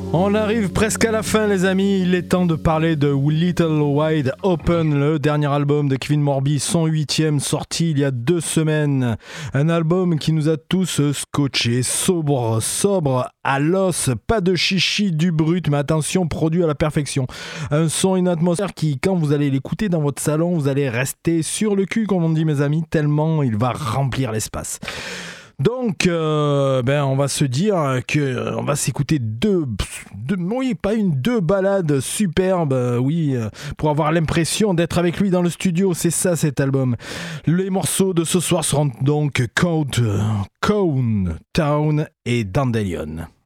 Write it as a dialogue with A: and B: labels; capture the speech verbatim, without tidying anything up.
A: On arrive presque à la fin, les amis. Il est temps de parler de Little Wide Open, le dernier album de Kevin Morby, son huitième, sorti il y a deux semaines. Un album qui nous a tous scotchés, sobre, sobre à l'os, pas de chichi du brut, mais attention, produit à la perfection. Un son, une atmosphère qui, quand vous allez l'écouter dans votre salon, vous allez rester sur le cul, comme on dit, mes amis, tellement il va remplir l'espace. Donc, euh, ben, on va se dire que euh, on va s'écouter deux, deux, oui, pas une, deux balades superbes, euh, oui, euh, pour avoir l'impression d'être avec lui dans le studio. C'est ça, cet album. Les morceaux de ce soir seront donc Code, Cone Town et Dandelion.